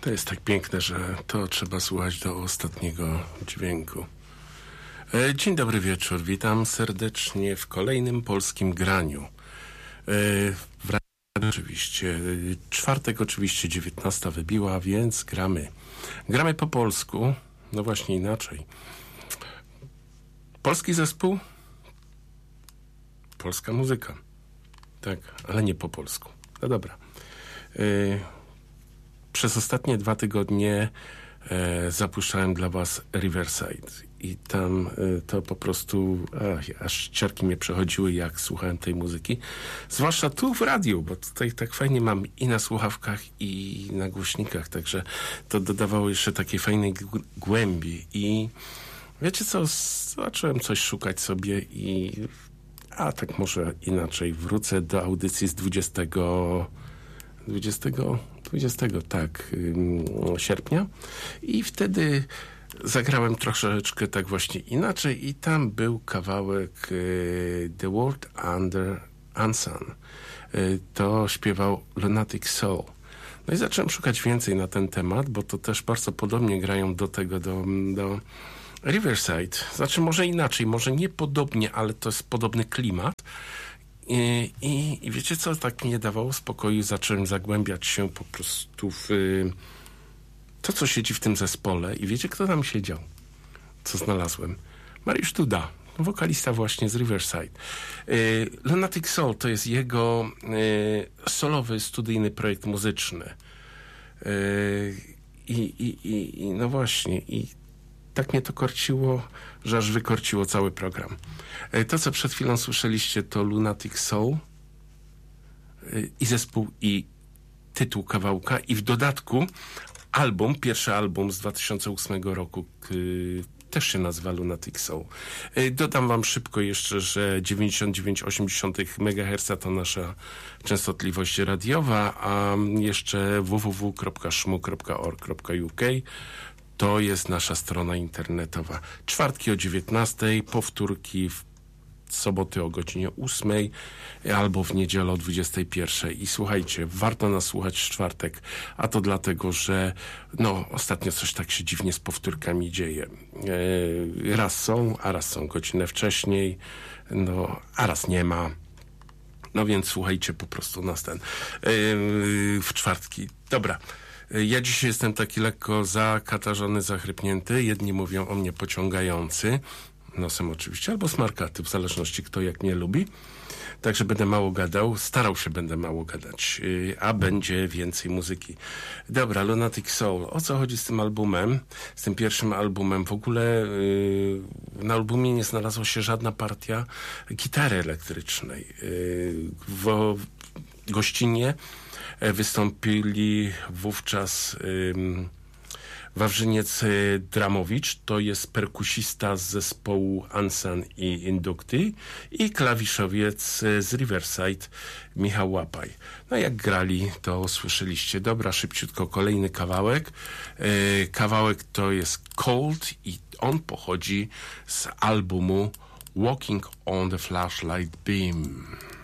To jest tak piękne, że to trzeba słuchać do ostatniego dźwięku. Dzień dobry wieczór, witam serdecznie w kolejnym polskim graniu. W radiu oczywiście, czwartek oczywiście 19 wybiła, więc gramy. Gramy po polsku, no właśnie inaczej. Polski zespół, polska muzyka. Tak, ale nie po polsku. No dobra. Przez ostatnie 2 tygodnie zapuszczałem dla was Riverside i tam to po prostu aż ciarki mnie przechodziły, jak słuchałem tej muzyki, zwłaszcza tu w radiu, bo tutaj tak fajnie mam i na słuchawkach, i na głośnikach, także to dodawało jeszcze takiej fajnej głębi. I wiecie co, zacząłem coś szukać sobie i tak może inaczej, wrócę do audycji z 20 sierpnia i wtedy zagrałem troszeczkę tak właśnie inaczej i tam był kawałek The World Unsung. To śpiewał Lunatic Soul. No i zacząłem szukać więcej na ten temat, bo to też bardzo podobnie grają do tego, do Riverside. Znaczy może inaczej, może nie podobnie, ale to jest podobny klimat. I wiecie co, tak mi nie dawało spokoju, zacząłem zagłębiać się po prostu w to, co siedzi w tym zespole. I wiecie, kto tam siedział? Co znalazłem? Mariusz Duda, wokalista właśnie z Riverside. Lunatic Soul to jest jego solowy, studyjny projekt muzyczny. I no właśnie, i tak mnie to korciło, że aż wykorciło cały program. To, co przed chwilą słyszeliście, to Lunatic Soul i zespół, i tytuł kawałka, i w dodatku pierwszy album z 2008 roku też się nazywa Lunatic Soul. Dodam wam szybko jeszcze, że 99,8 MHz to nasza częstotliwość radiowa, a jeszcze www.szmu.org.uk to jest nasza strona internetowa. Czwartki o 19:00, powtórki w soboty o godzinie 8:00 albo w niedzielę o 21:00. I słuchajcie, warto nas słuchać w czwartek, a to dlatego, że ostatnio coś tak się dziwnie z powtórkami dzieje. Raz są, a raz są godzinę wcześniej, a raz nie ma. No więc słuchajcie po prostu nas w czwartki. Dobra. Ja dzisiaj jestem taki lekko zakatarzony, zachrypnięty. Jedni mówią o mnie pociągający, nosem oczywiście, albo smarkaty, w zależności kto jak mnie lubi. Także będę mało gadał, będę mało gadać, a będzie więcej muzyki. Dobra, Lunatic Soul. O co chodzi z tym albumem? Z tym pierwszym albumem? W ogóle na albumie nie znalazła się żadna partia gitary elektrycznej. Gościnnie wystąpili wówczas Wawrzyniec Dramowicz, to jest perkusista z zespołu Unsung i Inducty, i klawiszowiec z Riverside Michał Łapaj. No jak grali, to słyszeliście. Dobra, szybciutko kolejny kawałek. Kawałek to jest Cold i on pochodzi z albumu Walking on the Flashlight Beam.